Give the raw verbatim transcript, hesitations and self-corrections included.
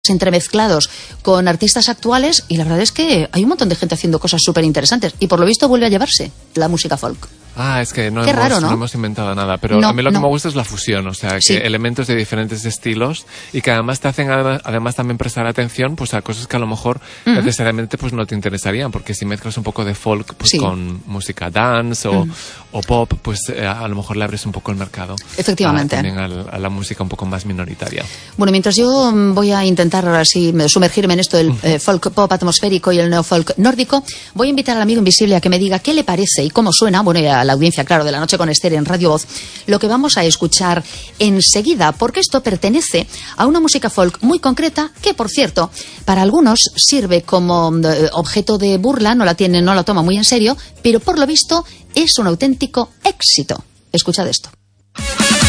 entremezclados con artistas actuales, y la verdad es que hay un montón de gente haciendo cosas súper interesantes y por lo visto vuelve a llevarse la música folk. Ah, es que no, Qué hemos, raro, ¿no? no hemos inventado nada, pero no, a mí lo no. que me gusta es la fusión, o sea, que sí. elementos de diferentes estilos y que además te hacen además, además también prestar atención pues a cosas que a lo mejor uh-huh. necesariamente pues no te interesarían, porque si mezclas un poco de folk pues, sí. con música dance o, uh-huh. o pop, pues eh, a lo mejor le abres un poco el mercado. Efectivamente. A, también a, a la música un poco más minoritaria. Bueno, mientras yo voy a intentar ahora sí sumergirme en esto del eh, folk pop atmosférico y el neofolk nórdico, voy a invitar al amigo invisible a que me diga qué le parece y cómo suena, bueno, y a la audiencia, claro, de La Noche con Esther en Radio Voz, lo que vamos a escuchar enseguida, porque esto pertenece a una música folk muy concreta que, por cierto, para algunos sirve como eh, objeto de burla, no la tienen, no la toma muy en serio, pero por lo visto es un auténtico éxito. Escuchad esto.